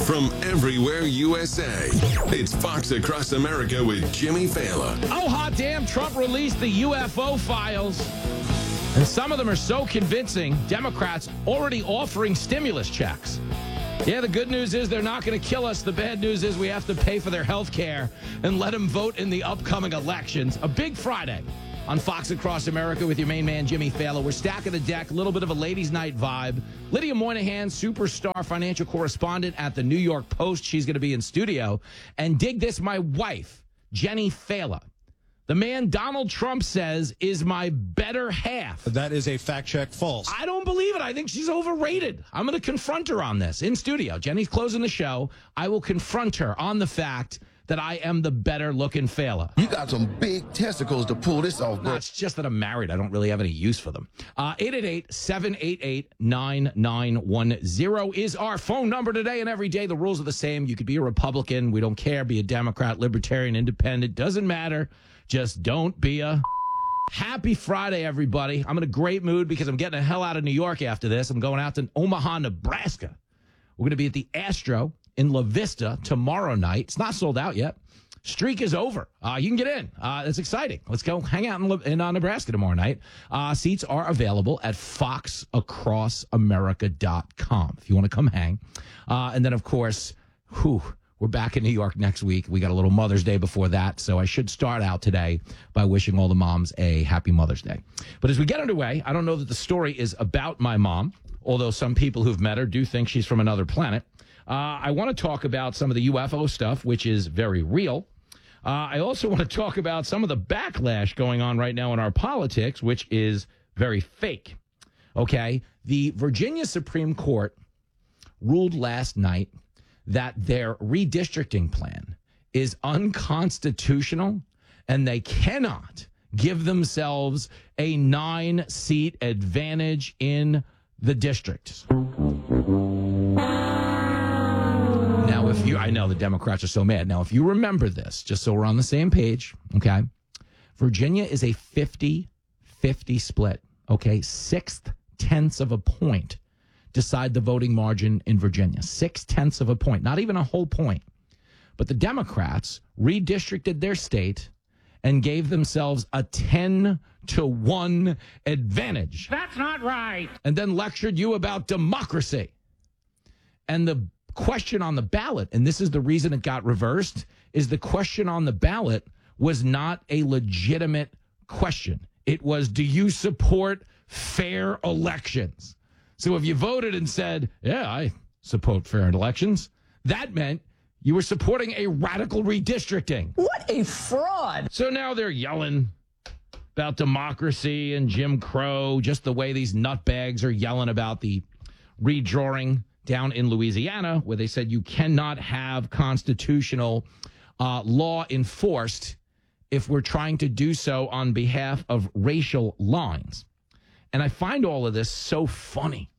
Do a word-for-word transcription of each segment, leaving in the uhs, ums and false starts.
From everywhere U S A, it's Fox Across America with Jimmy Fallon. Oh, hot damn, Trump released the U F O files. And some of them are so convincing, Democrats already offering stimulus checks. Yeah, the good news is they're not going to kill us. The bad news is we have to pay for their health care and let them vote in the upcoming elections. A big Friday on Fox Across America with your main man, Jimmy Fallon. We're stacking the deck, a little bit of a ladies' night vibe. Lydia Moynihan, superstar financial correspondent at the New York Post. She's going to be in studio. And dig this, my wife, Jenny Fallon. The man Donald Trump says is my better half. That is a fact check false. I don't believe it. I think she's overrated. I'm going to confront her on this in studio. Jenny's closing the show. I will confront her on the fact that I am the better looking Fallon. You got some big testicles to pull this off, bro. No, it's just that I'm married. I don't really have any use for them. Uh, eight eight eight, seven eight eight, nine nine one zero is our phone number today and every day. The rules are the same. You could be a Republican. We don't care. Be a Democrat, Libertarian, Independent. Doesn't matter. Just don't be a... Happy Friday, everybody. I'm in a great mood because I'm getting the hell out of New York after this. I'm going out to Omaha, Nebraska. We're going to be at the Astro in La Vista tomorrow night. It's not sold out yet. Streak is over. Uh, you can get in. Uh, it's exciting. Let's go hang out in, in uh, Nebraska tomorrow night. Uh, seats are available at fox across america dot com if you want to come hang. Uh, and then, of course, whew, we're back in New York next week. We got a little Mother's Day before that, so I should start out today by wishing all the moms a happy Mother's Day. But as we get underway, I don't know that the story is about my mom, although some people who've met her do think she's from another planet. Uh, I want to talk about some of the U F O stuff, which is very real. Uh, I also want to talk about some of the backlash going on right now in our politics, which is very fake. Okay, the Virginia Supreme Court ruled last night that their redistricting plan is unconstitutional and they cannot give themselves a nine-seat advantage in the district. Now, if you, I know the Democrats are so mad. Now, if you remember this, just so we're on the same page, okay, Virginia is a fifty-fifty split, okay, sixth tenths of a point decide the voting margin in Virginia. Six tenths of a point, not even a whole point. But the Democrats redistricted their state and gave themselves a ten to one advantage. That's not right. And then lectured you about democracy. And the question on the ballot, and this is the reason it got reversed, is the question on the ballot was not a legitimate question. It was, do you support fair elections? So if you voted and said, yeah, I support fair elections, that meant you were supporting a radical redistricting. What a fraud. So now they're yelling about democracy and Jim Crow, just the way these nutbags are yelling about the redrawing down in Louisiana, where they said you cannot have constitutional uh, law enforced if we're trying to do so on behalf of racial lines. And I find all of this so funny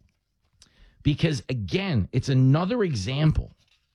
because, again, it's another example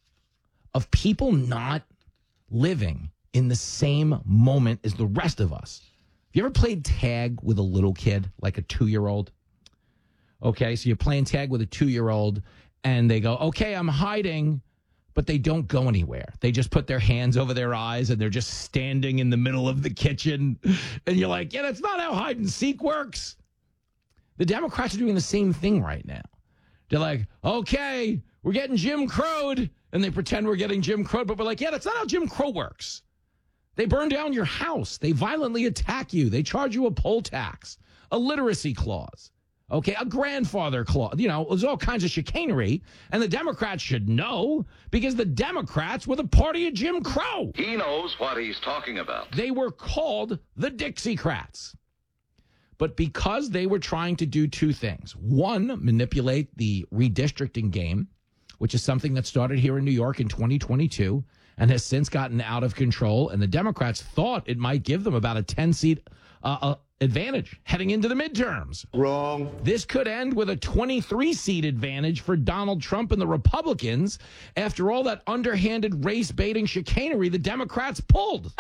of people not living in the same moment as the rest of us. Have you ever played tag with a little kid, like a two-year-old? Okay, so you're playing tag with a two-year-old, and they go, okay, I'm hiding, but they don't go anywhere. They just put their hands over their eyes, and they're just standing in the middle of the kitchen. And you're like, yeah, that's not how hide and seek works. The Democrats are doing the same thing right now. They're like, okay, we're getting Jim Crowed. And they pretend we're getting Jim Crowed, but we're like, yeah, that's not how Jim Crow works. They burn down your house. They violently attack you. They charge you a poll tax, a literacy clause, okay, a grandfather clause. You know, there's all kinds of chicanery. And the Democrats should know because the Democrats were the party of Jim Crow. He knows what he's talking about. They were called the Dixiecrats. But because they were trying to do two things, one, manipulate the redistricting game, which is something that started here in New York in twenty twenty-two and has since gotten out of control, and the Democrats thought it might give them about a ten-seat uh, uh, advantage heading into the midterms. Wrong. This could end with a twenty-three-seat advantage for Donald Trump and the Republicans after all that underhanded race-baiting chicanery the Democrats pulled.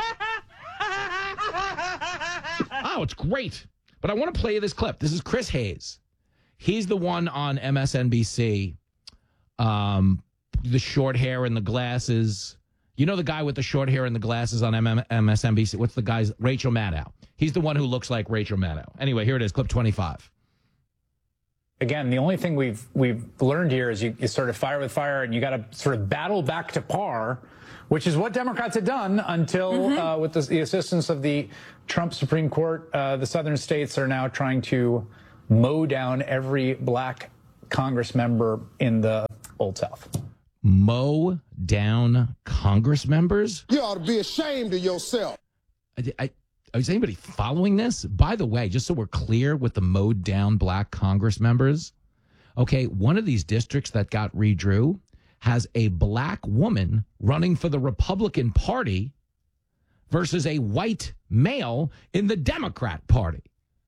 Oh, it's great. But I want to play you this clip. This is Chris Hayes. He's the one on M S N B C um, the short hair and the glasses. You know the guy with the short hair and the glasses on M S N B C? What's the guy's? Rachel Maddow. He's the one who looks like Rachel Maddow. Anyway, here it is, clip twenty-five. Again, the only thing we've we've learned here is you, you sort of fire with fire, and you got to sort of battle back to par, which is what Democrats had done until, mm-hmm. uh, with the, the assistance of the Trump Supreme Court, uh, the southern states are now trying to mow down every black Congress member in the Old South. Mow down Congress members? You ought to be ashamed of yourself. I, I, is anybody following this? By the way, just so we're clear with the mowed down black Congress members, okay, one of these districts that got redrew has a black woman running for the Republican Party versus a white male in the Democrat Party.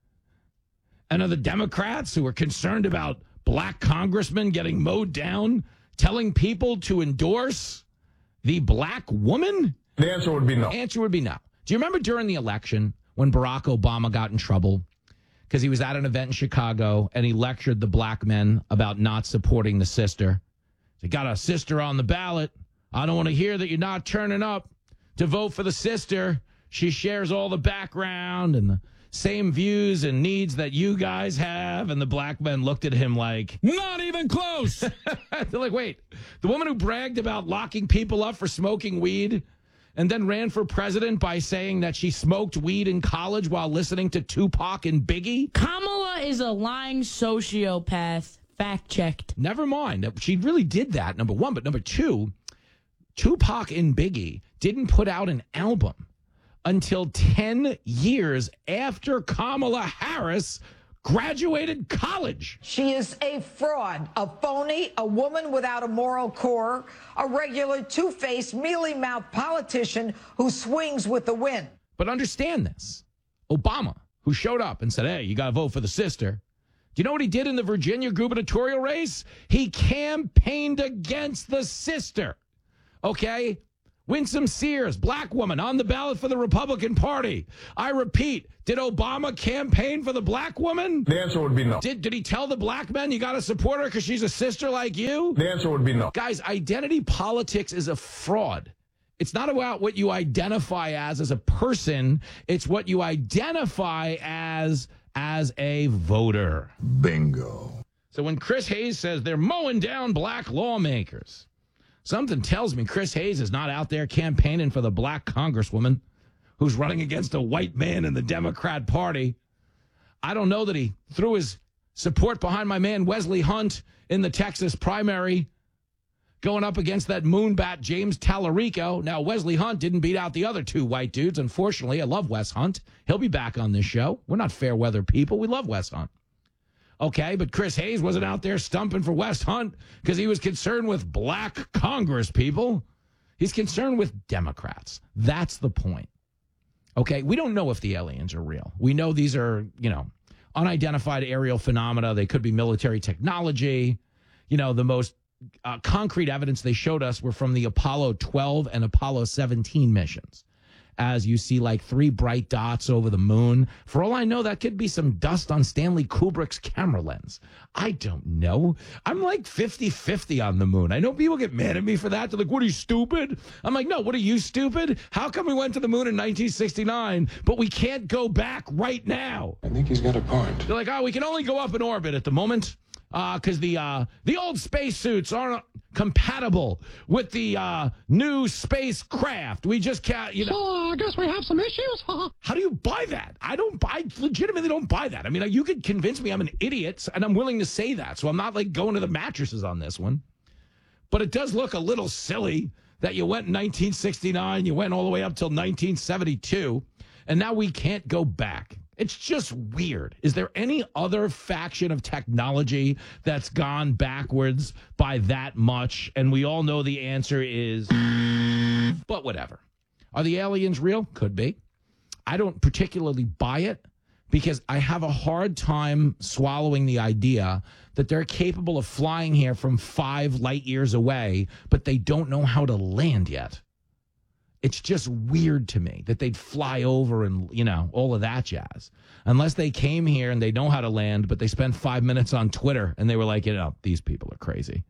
And are the Democrats who are concerned about black congressmen getting mowed down telling people to endorse the black woman? The answer would be no. The answer would be no. Do you remember during the election when Barack Obama got in trouble because he was at an event in Chicago and he lectured the black men about not supporting the sister? He got a sister on the ballot. I don't want to hear that you're not turning up to vote for the sister. She shares all the background and the same views and needs that you guys have. And the black men looked at him like, not even close. They're like, wait, the woman who bragged about locking people up for smoking weed and then ran for president by saying that she smoked weed in college while listening to Tupac and Biggie? Kamala is a lying sociopath. Fact checked. Never mind. She really did that, number one. But number two, Tupac and Biggie didn't put out an album until ten years after Kamala Harris graduated college. She is a fraud, a phony, a woman without a moral core, a regular two-faced, mealy-mouthed politician who swings with the wind. But understand this. Obama, who showed up and said, hey, you got to vote for the sister. Do you know what he did in the Virginia gubernatorial race? He campaigned against the sister. Okay? Winsome Sears, black woman, on the ballot for the Republican Party. I repeat, did Obama campaign for the black woman? The answer would be no. Did, did he tell the black men you got to support her because she's a sister like you? The answer would be no. Guys, identity politics is a fraud. It's not about what you identify as as a person. It's what you identify as as a voter. Bingo. So when Chris Hayes says they're mowing down black lawmakers, something tells me Chris Hayes is not out there campaigning for the black congresswoman who's running against a white man in the Democrat Party. I don't know that he threw his support behind my man Wesley Hunt in the Texas primary, going up against that moonbat James Tallarico. Now, Wesley Hunt didn't beat out the other two white dudes. Unfortunately, I love Wes Hunt. He'll be back on this show. We're not fair weather people. We love Wes Hunt. Okay, but Chris Hayes wasn't out there stumping for Wes Hunt because he was concerned with black Congress people. He's concerned with Democrats. That's the point. Okay, we don't know if the aliens are real. We know these are, you know, unidentified aerial phenomena. They could be military technology. You know, the most uh, concrete evidence they showed us were from the Apollo twelve and Apollo seventeen missions. As you see like three bright dots over the moon. For all I know, that could be some dust on Stanley Kubrick's camera lens. I don't know. I'm like fifty-fifty on the moon. I know people get mad at me for that. They're like, what are you, stupid? I'm like, no, what are you, stupid? How come we went to the moon in nineteen sixty-nine, but we can't go back right now? I think he's got a point. They're like, oh, we can only go up in orbit at the moment because uh, the uh, the old spacesuits aren't compatible with the uh, new spacecraft. We just can't, you know. Oh, I guess we have some issues. How do you buy that? I don't buy, legitimately don't buy that. I mean, you could convince me I'm an idiot, and I'm willing to say that. So I'm not like going to the mattresses on this one. But it does look a little silly that you went in nineteen sixty-nine, you went all the way up till nineteen seventy-two, and now we can't go back. It's just weird. Is there any other faction of technology that's gone backwards by that much? And we all know the answer is, but whatever. Are the aliens real? Could be. I don't particularly buy it because I have a hard time swallowing the idea that they're capable of flying here from five light years away, but they don't know how to land yet. It's just weird to me that they'd fly over and, you know, all of that jazz. Unless they came here and they know how to land, but they spent five minutes on Twitter and they were like, you know, these people are crazy.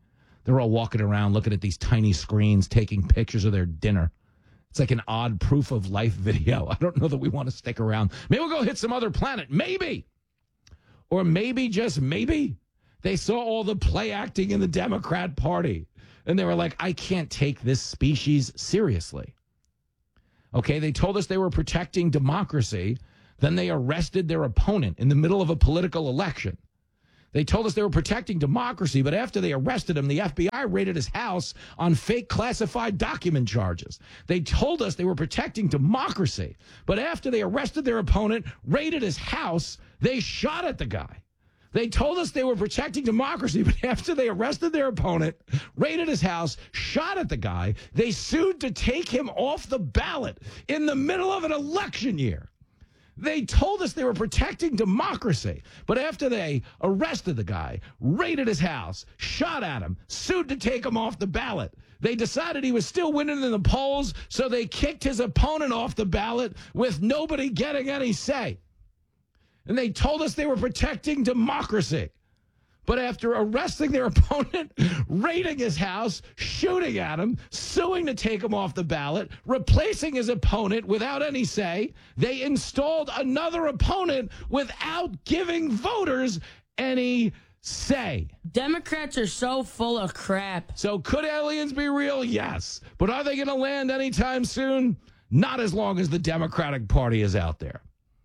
They're all walking around looking at these tiny screens, taking pictures of their dinner. It's like an odd proof of life video. I don't know that we want to stick around. Maybe we'll go hit some other planet. Maybe. Or maybe, just maybe, they saw all the play acting in the Democrat Party. And they were like, I can't take this species seriously. Okay, they told us they were protecting democracy. Then they arrested their opponent in the middle of a political election. They told us they were protecting democracy, but after they arrested him, the F B I raided his house on fake classified document charges. They told us they were protecting democracy, but after they arrested their opponent, raided his house, they shot at the guy. They told us they were protecting democracy, but after they arrested their opponent, raided his house, shot at the guy, they sued to take him off the ballot in the middle of an election year. They told us they were protecting democracy, but after they arrested the guy, raided his house, shot at him, sued to take him off the ballot, they decided he was still winning in the polls, so they kicked his opponent off the ballot with nobody getting any say. And they told us they were protecting democracy. But after arresting their opponent, raiding his house, shooting at him, suing to take him off the ballot, replacing his opponent without any say, they installed another opponent without giving voters any say. Democrats are so full of crap. So could aliens be real? Yes. But are they going to land anytime soon? Not as long as the Democratic Party is out there.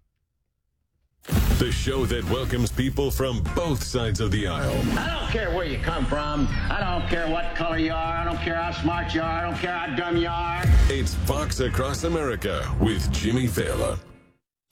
The show that welcomes people from both sides of the aisle. I don't care where you come from. I don't care what color you are. I don't care how smart you are. I don't care how dumb you are. It's Fox Across America with Jimmy Fallon.